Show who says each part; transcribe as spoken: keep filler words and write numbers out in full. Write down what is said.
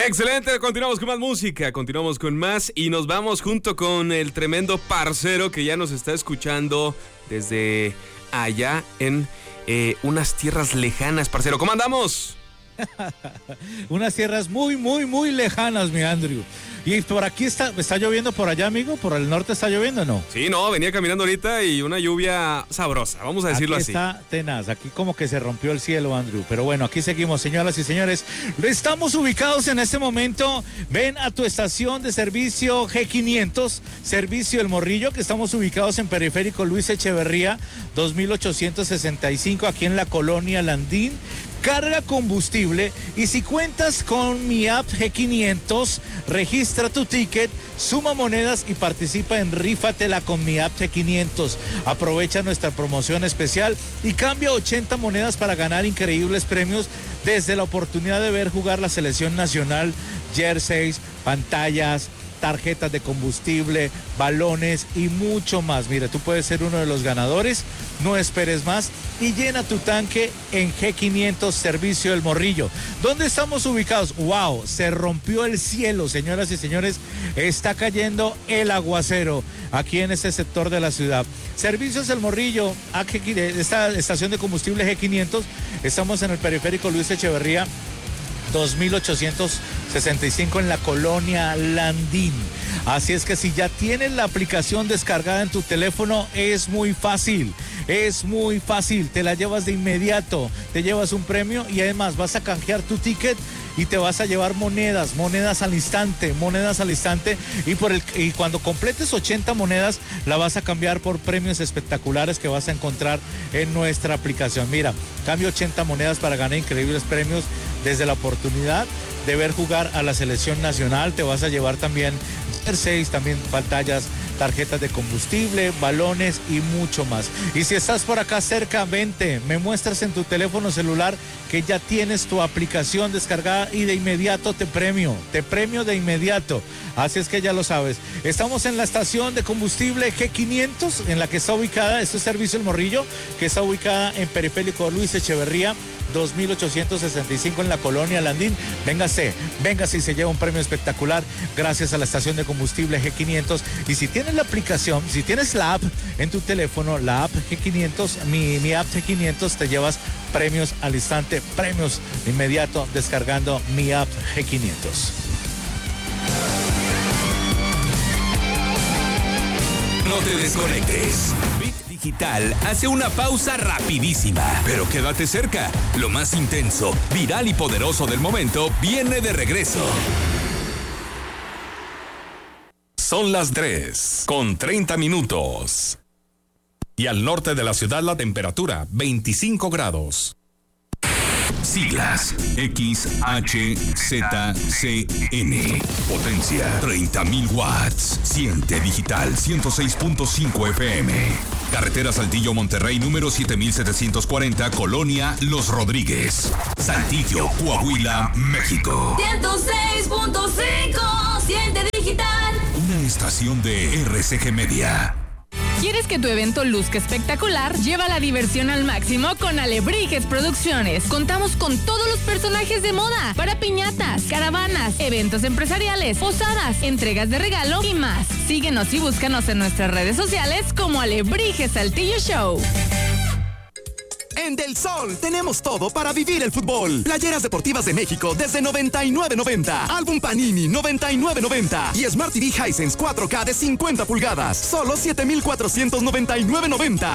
Speaker 1: Excelente, continuamos con más música, continuamos con más y nos vamos junto con el tremendo parcero que ya nos está escuchando desde allá en eh, unas tierras lejanas, parcero. ¿Cómo andamos?
Speaker 2: Unas tierras muy, muy, muy lejanas, mi Andrew. Y por aquí está, ¿está lloviendo por allá, amigo? ¿Por el norte está lloviendo o no?
Speaker 1: Sí, no, venía caminando ahorita y una lluvia sabrosa, vamos a decirlo
Speaker 2: aquí
Speaker 1: así.
Speaker 2: Está tenaz, aquí como que se rompió el cielo, Andrew. Pero bueno, aquí seguimos, señoras y señores. Estamos ubicados en este momento. Ven a tu estación de servicio G quinientos, Servicio El Morrillo, que estamos ubicados en Periférico Luis Echeverría, dos mil ochocientos sesenta y cinco, aquí en la colonia Landín. Carga combustible y si cuentas con mi app G quinientos, registra tu ticket, suma monedas y participa en Rífatela con mi app G quinientos. Aprovecha nuestra promoción especial y cambia ochenta monedas para ganar increíbles premios, desde la oportunidad de ver jugar la selección nacional, jerseys, pantallas, tarjetas de combustible, balones y mucho más. Mira, tú puedes ser uno de los ganadores. No esperes más y llena tu tanque en G quinientos Servicio El Morrillo. ¿Dónde estamos ubicados? ¡Wow! Se rompió el cielo, señoras y señores. Está cayendo el aguacero aquí en este sector de la ciudad. Servicios El Morrillo, esta estación de combustible G quinientos. Estamos en el Periférico Luis Echeverría, dos mil ochocientos sesenta y cinco, en la colonia Landín. Así es que si ya tienes la aplicación descargada en tu teléfono, es muy fácil, es muy fácil, te la llevas de inmediato, te llevas un premio y además vas a canjear tu ticket y te vas a llevar monedas, monedas al instante, monedas al instante y, por el, y cuando completes ochenta monedas la vas a cambiar por premios espectaculares que vas a encontrar en nuestra aplicación. Mira, cambio ochenta monedas para ganar increíbles premios, desde la oportunidad de ver jugar a la selección nacional, te vas a llevar también jerseys, también pantallas, tarjetas de combustible, balones y mucho más. Y si estás por acá cerca, vente, me muestras en tu teléfono celular que ya tienes tu aplicación descargada y de inmediato te premio, te premio de inmediato. Así es que ya lo sabes. Estamos en la estación de combustible G quinientos, en la que está ubicada, este es Servicio El Morrillo, que está ubicada en Periférico Luis Echeverría, dos mil ochocientos sesenta y cinco, en la colonia Landín. Véngase, véngase y se lleva un premio espectacular gracias a la estación de combustible G quinientos. Y si tienes la aplicación, si tienes la app en tu teléfono, la app G quinientos, mi, mi app G quinientos, te llevas premios al instante, premios de inmediato descargando mi app G quinientos.
Speaker 3: No te desconectes. Bit Digital hace una pausa rapidísima, pero quédate cerca. Lo más intenso, viral y poderoso del momento viene de regreso. Son las tres con treinta minutos. Y al norte de la ciudad la temperatura veinticinco grados. Siglas X H Z C N. Potencia treinta mil watts. Siente Digital ciento seis punto cinco F M. Carretera Saltillo Monterrey número siete mil setecientos cuarenta, Colonia Los Rodríguez, Saltillo, Coahuila, México.
Speaker 4: ciento seis punto cinco. Siente Digital.
Speaker 3: Una estación de R C G Media.
Speaker 5: ¿Quieres que tu evento luzca espectacular? Lleva la diversión al máximo con Alebrijes Producciones. Contamos con todos los personajes de moda para piñatas, caravanas, eventos empresariales, posadas, entregas de regalo y más. Síguenos y búscanos en nuestras redes sociales como Alebrijes Saltillo Show.
Speaker 6: En Del Sol tenemos todo para vivir el fútbol. Playeras deportivas de México desde noventa y nueve noventa. Álbum Panini noventa y nueve noventa. Y Smart T V Hisense cuatro K de cincuenta pulgadas. Solo siete mil cuatrocientos noventa y nueve noventa.